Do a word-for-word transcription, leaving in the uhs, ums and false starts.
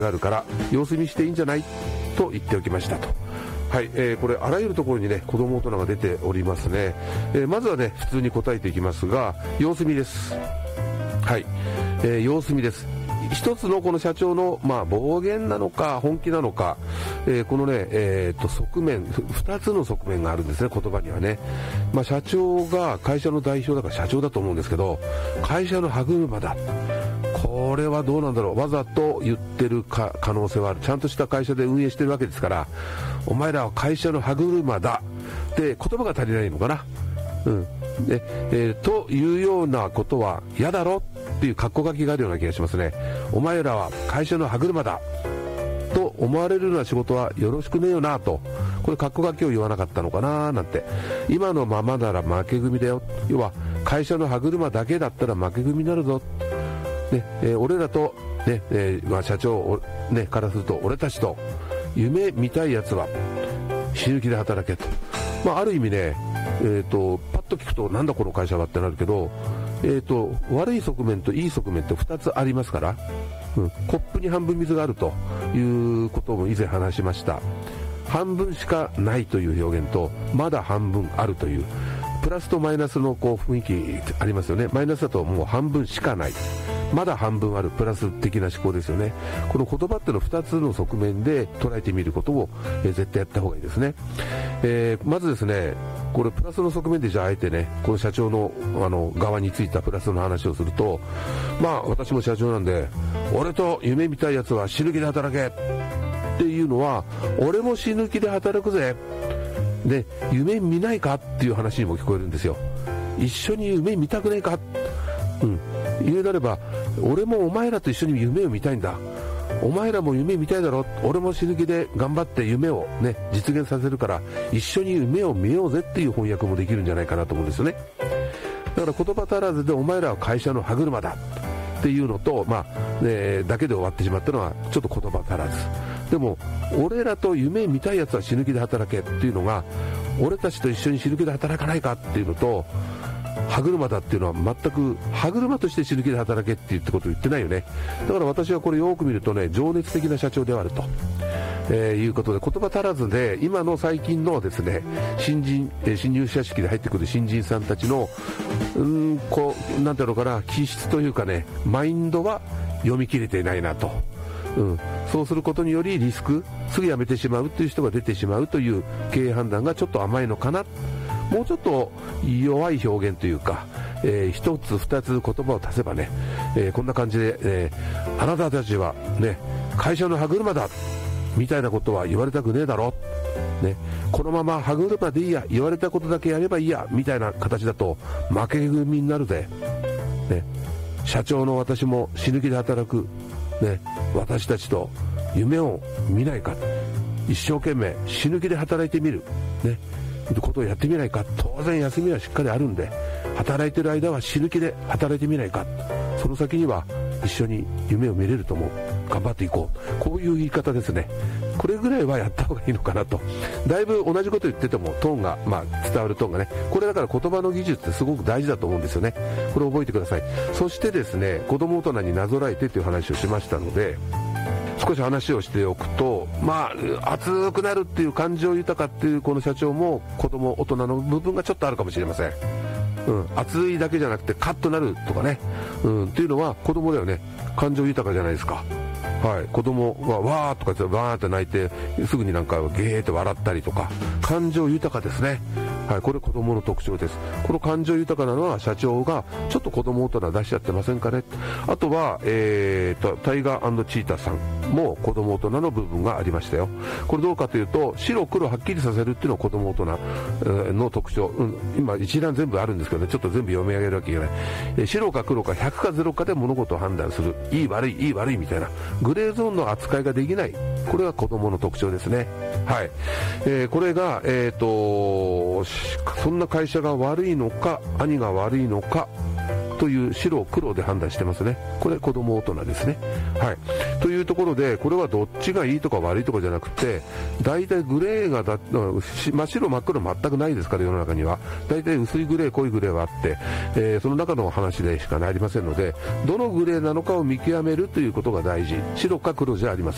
があるから様子見していいんじゃないと言っておきましたと。はい、えー、これあらゆるところにね子供大人が出ておりますね。えー、まずはね普通に答えていきますが、様子見です。はい、えー、様子見です。一つのこの社長の、まあ、暴言なのか本気なのか、えー、このね、えー、と側面二つの側面があるんですね、言葉にはね。まあ、社長が会社の代表だから社長だと思うんですけど、会社の歯車だ、これはどうなんだろう、わざと言ってるか可能性はある。ちゃんとした会社で運営してるわけですから、お前らは会社の歯車だって言葉が足りないのかな、うんでえー、というようなことは嫌だろっていう格好書きがあるような気がしますね。お前らは会社の歯車だと思われるような仕事はよろしくねえよなと、これ格好書きを言わなかったのかななんて。今のままなら負け組だよ、要は会社の歯車だけだったら負け組になるぞ、ねえー、俺らと、ねえーまあ、社長、ね、からすると俺たちと夢見たいやつは死ぬ気で働けと、まあ、ある意味ね、えー、とパッと聞くとなんだこの会社はってなるけど、えー、と悪い側面といい側面ってふたつありますから、うん、コップに半分水があるということも以前話しました。半分しかないという表現とまだ半分あるという、プラスとマイナスのこう雰囲気ありますよね。マイナスだともう半分しかない、まだ半分ある、プラス的な思考ですよね。この言葉っていうのはふたつの側面で捉えてみることを、えー、絶対やった方がいいですね。えー、まずですね、これプラスの側面でじゃああえてね、この社長のあの側についたプラスの話をすると、まあ私も社長なんで、俺と夢見たいやつは死ぬ気で働けっていうのは、俺も死ぬ気で働くぜで夢見ないかっていう話にも聞こえるんですよ。一緒に夢見たくないか、うん、言うなれば俺もお前らと一緒に夢を見たいんだ、お前らも夢見たいだろ、俺も死ぬ気で頑張って夢をね実現させるから一緒に夢を見ようぜっていう翻訳もできるんじゃないかなと思うんですよね。だから言葉足らずでお前らは会社の歯車だっていうのと、まあね、だけで終わってしまったのはちょっと言葉足らず。でも俺らと夢見たいやつは死ぬ気で働けっていうのが、俺たちと一緒に死ぬ気で働かないかっていうのと、歯車だっていうのは全く歯車として死ぬ気で働けっていうことを言ってないよね。だから私はこれよく見るとね、情熱的な社長であると、えー、いうことで、言葉足らずで今の最近のですね新人、えー、新入社式で入ってくる新人さんたちのうーんこうなんていうのかな、気質というかね、マインドは読み切れていないなと。うん、そうすることによりリスク、すぐ辞めてしまうという人が出てしまうという経営判断がちょっと甘いのかな。もうちょっと弱い表現というか、えー、一つ二つ言葉を足せばね、えー、こんな感じで、えー、あなたたちはね会社の歯車だみたいなことは言われたくねえだろ、ね、このまま歯車でいいや、言われたことだけやればいいやみたいな形だと負け組になるぜ、ね、社長の私も死ぬ気で働く、ね、私たちと夢を見ないか、一生懸命死ぬ気で働いてみる、ね、ということをやってみないか。当然休みはしっかりあるんで、働いてる間は死ぬ気で働いてみないか。その先には一緒に夢を見れると思う、頑張っていこう、こういう言い方ですね。これぐらいはやった方がいいのかなと。だいぶ同じこと言っててもトーンが、まあ、伝わるトーンがね、これだから言葉の技術ってすごく大事だと思うんですよね。これ覚えてください。そしてですね、子供大人になぞらえてという話をしましたので、少し話をしておくと、まあ熱くなるっていう感情豊かっていうこの社長も子供大人の部分がちょっとあるかもしれません。うん、熱いだけじゃなくてカッとなるとかね、うん、っていうのは子供だよね。感情豊かじゃないですか。はい、子供がわーとか言ってわーって泣いてすぐになんかゲーって笑ったりとか、感情豊かですね。はい、これ子供の特徴です。この感情豊かなのは社長がちょっと子供大人出しちゃってませんかね。あとは、えー、とタイガー&チーターさんも子供大人の部分がありましたよ。これどうかというと、白黒はっきりさせるっていうのは子供大人の特徴、うん、今一覧全部あるんですけどね、ちょっと全部読み上げるわけいけない。え白か黒かひゃくかゼロかで物事を判断する、いい悪いいい悪いみたいなグレーゾーンの扱いができない、これが子供の特徴ですね。はい、えー、これが、えー、とそんな会社が悪いのか兄が悪いのかという白黒で判断してますね。これ子供大人ですね。はい、というところで、これはどっちがいいとか悪いとかじゃなくて、大体グレーがだ真っ白真っ黒全くないですから、世の中には大体薄いグレー濃いグレーはあって、えー、その中の話でしかありませんので、どのグレーなのかを見極めるということが大事。白か黒じゃありません。